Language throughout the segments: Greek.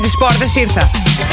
τις πόρτες ήρθα.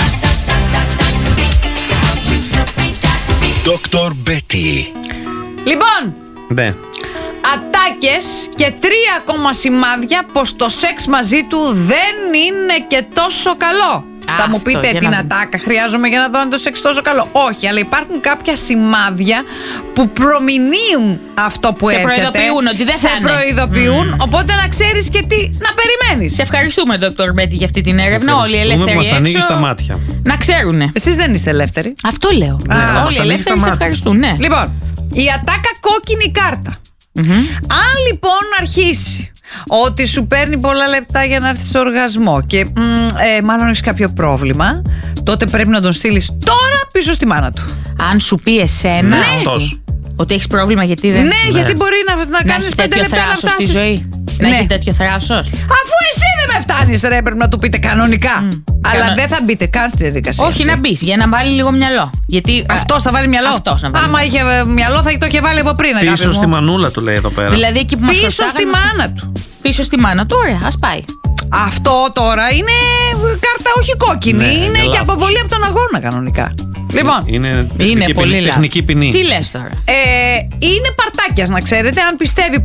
Dr. Betty. Λοιπόν, Ναι. ατάκες και 3 ακόμα σημάδια πως το σεξ μαζί του δεν είναι και τόσο καλό. Θα μου αυτό, πείτε για την να ατάκα χρειάζομαι για να δω αν το σεξ τόσο καλό. Όχι, αλλά υπάρχουν κάποια σημάδια που προμηνύουν αυτό που Σε έρχεται. προειδοποιούν ότι δεν θα Σε είναι. προειδοποιούν, οπότε να ξέρεις και τι να περιμένεις. Σε ευχαριστούμε, Dr. Betty, για αυτή την έρευνα. Όλοι οι ελεύθεροι μας ανοίγει έξω τα μάτια. να ξέρουνε. Εσείς δεν είστε ελεύθεροι. Αυτό λέω. μας Όλοι οι ανοίγει ελεύθεροι τα σε μάτια. ευχαριστούν, ναι. Λοιπόν, η ατάκα κόκκινη κάρτα. Αν λοιπόν αρχίσει ότι σου παίρνει πολλά λεπτά για να έρθει στο οργασμό και μάλλον έχεις κάποιο πρόβλημα, τότε πρέπει να τον στείλεις τώρα πίσω στη μάνα του. Αν σου πει εσένα Ναι. ότι έχεις πρόβλημα, γιατί δεν. Ναι, γιατί μπορεί να Να κάνεις έχεις 5 τέτοιο λεπτά να θράσος στη φτάσεις. ζωή. Να Ναι. έχει τέτοιο θράσος. Αφού εσύ δεν με φτάνεις, ρε, πρέπει να του πείτε κανονικά. Αλλά δεν θα μπείτε καν στη διαδικασία. Όχι, να μπει για να βάλει λίγο μυαλό. Γιατί. Αυτός θα βάλει μυαλό. Αυτός να βάλει Άμα είχε μυαλό, θα το είχε βάλει από πριν. αγάπη Πίσω μου. στη μανούλα του λέει εδώ πέρα. Δηλαδή εκεί που μας Πίσω χρωστάγανε- στη μάνα του. Πίσω στη μάνα του, ωραία, ας πάει. Αυτό τώρα είναι κάρτα όχι κόκκινη. Ναι, είναι είναι και λάθος. αποβολή από τον αγώνα κανονικά. Λοιπόν, Είναι Είναι πολύ λάθος. τεχνική ποινή. Τι λες τώρα. είναι παρτάκιας να ξέρετε, αν πιστεύει